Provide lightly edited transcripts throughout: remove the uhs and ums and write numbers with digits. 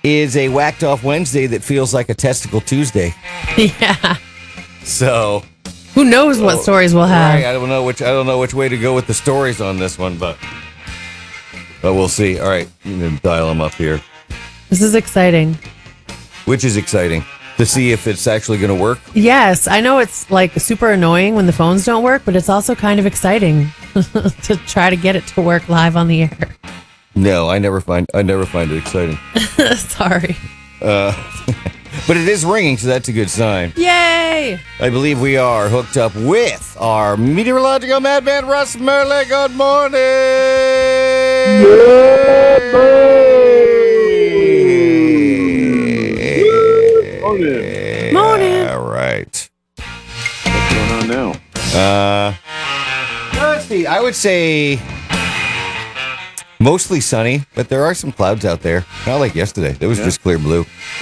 is a whacked off Wednesday that feels like a testicle Tuesday. Yeah. So who knows what stories we'll have? Right, I don't know which way to go with the stories on this one, but we'll see. All right, you can dial them up here. This is exciting. Which is exciting to see if it's actually going to work. Yes, I know it's like super annoying when the phones don't work, but it's also kind of exciting to try to get it to work live on the air. No, I never find it exciting. Sorry. But it is ringing, so that's a good sign. Yay! I believe we are hooked up with our meteorological madman, Russ Merle. Good morning! Good morning! Morning! All right. What's going on now? Let's see. I would say mostly sunny, but there are some clouds out there. Not like yesterday. It was just clear blue.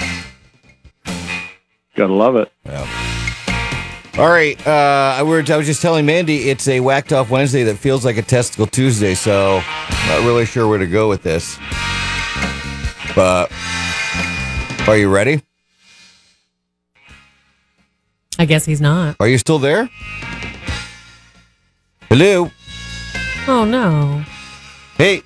Gotta love it. Yeah. All right. I was just telling Mandy it's a whacked off Wednesday that feels like a testicle Tuesday, so not really sure where to go with this. But are you ready? I guess he's not. Are you still there? Hello? Oh, no. Hey.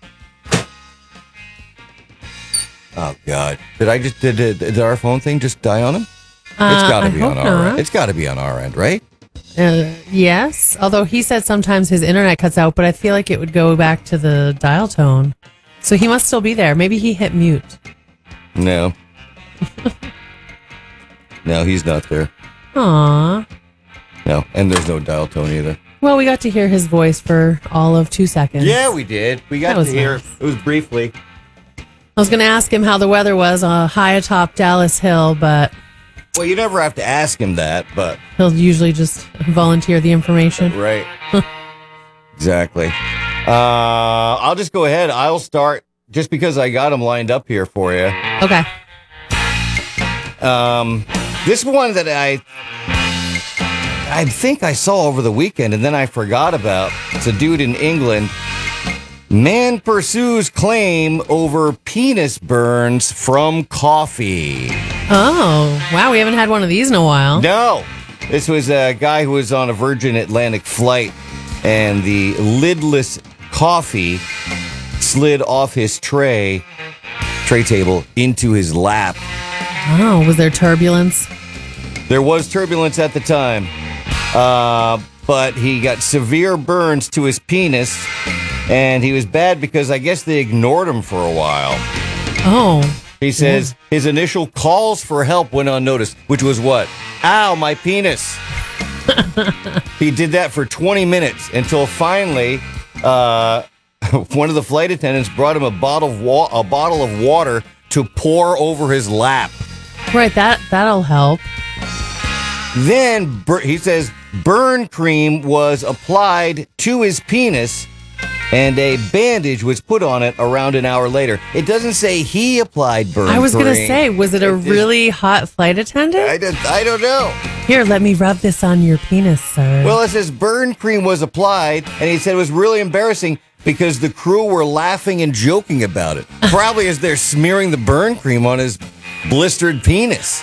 Oh, God. Did our phone thing just die on him? It's got to be on our end. It's got to be on our end, right? Yes. Although he said sometimes his internet cuts out, but I feel like it would go back to the dial tone. So he must still be there. Maybe he hit mute. No. No, he's not there. Aww. No, and there's no dial tone either. Well, we got to hear his voice for all of 2 seconds. Yeah, we did. We got to hear. Nice. It was briefly. I was going to ask him how the weather was high atop Dallas Hill, but Well, you never have to ask him that, but he'll usually just volunteer the information. right. Exactly. I'll just go ahead. I'll start just because I got him lined up here for you. Okay. This one that I think I saw over the weekend and then I forgot about. It's a dude in England. Man pursues claim over penis burns from coffee. Oh, wow. We haven't had one of these in a while. No. This was a guy who was on a Virgin Atlantic flight and the lidless coffee slid off his tray table into his lap. Oh, was there turbulence? There was turbulence at the time, but he got severe burns to his penis, and he was bad because I guess they ignored him for a while. Oh. He says his initial calls for help went unnoticed, which was what? Ow, my penis. He did that for 20 minutes until finally one of the flight attendants brought him a bottle of water to pour over his lap. Right, that'll help. Then he says burn cream was applied to his penis and a bandage was put on it around an hour later. It doesn't say he applied burn cream. I was going to say, was it a really hot flight attendant? I don't know. Here, let me rub this on your penis, sir. Well, it says burn cream was applied, and he said it was really embarrassing because the crew were laughing and joking about it. Probably as they're smearing the burn cream on his blistered penis.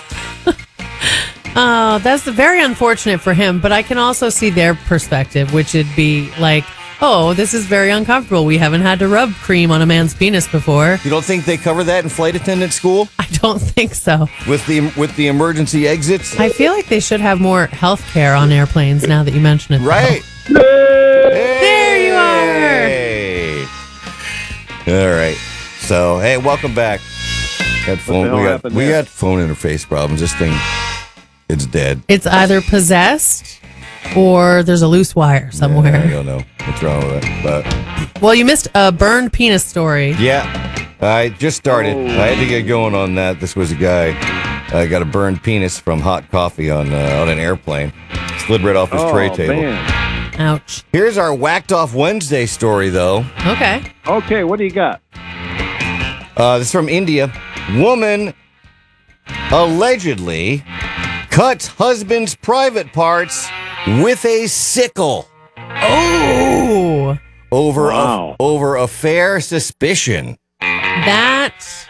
Oh, that's very unfortunate for him, but I can also see their perspective, which would be like, oh, this is very uncomfortable. We haven't had to rub cream on a man's penis before. You don't think they cover that in flight attendant school? I don't think so. With the emergency exits? I feel like they should have more health care on airplanes now that you mention it. Right. There you are. Hey. All right. So, hey, welcome back. We got phone interface problems. This thing, it's dead. It's either possessed or there's a loose wire somewhere. Yeah, I don't know what's wrong with it. But well, you missed a burned penis story. Yeah, I just started. I had to get going on that. This was a guy got a burned penis from hot coffee on an airplane. Slid right off his tray table. Man. Ouch. Here's our whacked off Wednesday story, though. Okay, what do you got? This is from India. Woman allegedly cuts husband's private parts with a sickle. Oh. Over affair suspicion. That